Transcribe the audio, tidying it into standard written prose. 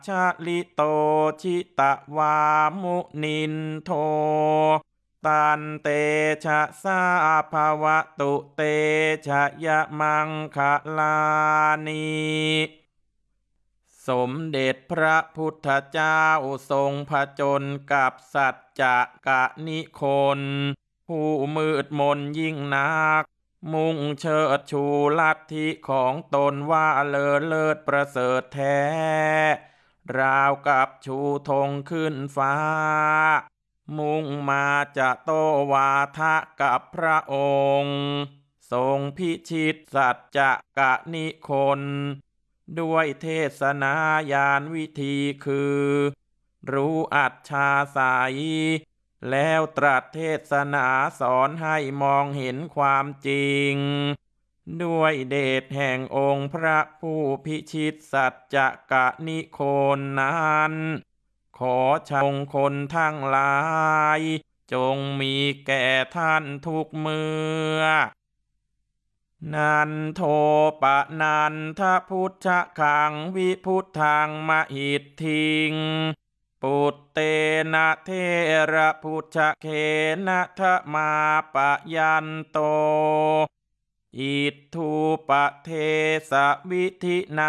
ชะลิโตชิตะวามุนินโทตันเตชะสาภวะตุเตชะยะมังคะลานีสมเด็จพระพุทธเจ้าทรงผจญกับสัจจะกะนิคนผู้มืดมนยิ่งนักมุ่งเชิดชูลัทธิของตนว่าเลอเลิศประเสริฐแท้ราวกับชูธงขึ้นฟ้ามุ่งมาจะโตวาทะกับพระองค์ทรงพิชิตสัจจะกะนิคนด้วยเทศนาญาณวิธีคือรู้อัจฉาสัยแล้วตรัสเทศนาสอนให้มองเห็นความจริงด้วยเดชแห่งองค์พระผู้พิชิตสัจจะกะนิโคนนั้นขอชมคนทั้งหลายจงมีแก่ท่านทุกเมื่อนันโทปะนันทพุทธคังวิพุทธังมหิทธิงปุตเตนะเทระพุทธเขนะทะมาปะยันโตอิทธุปะเทสะวิธินา